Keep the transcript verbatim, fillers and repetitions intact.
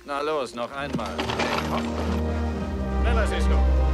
Na los, noch einmal. Hey, komm. Schneller, Sisko.